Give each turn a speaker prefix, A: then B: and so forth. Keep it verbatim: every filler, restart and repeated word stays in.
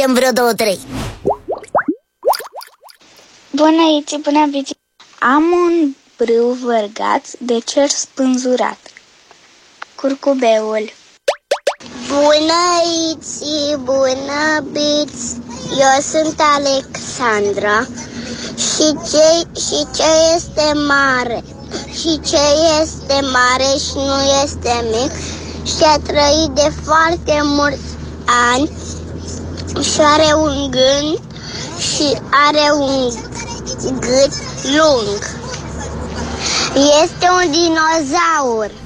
A: zicem vreo două, trei.
B: Bună, Iți, bună, Bici. Am un brâu vărgat de cer spânzurat. Curcubeul.
C: Bună, Iți, bună, Bici. Eu sunt Alexandra. Și ce, și ce este mare? Și ce este mare și nu este mic? Și a trăit de foarte mulți ani și are un gând și are un gât lung. Este un dinozaur.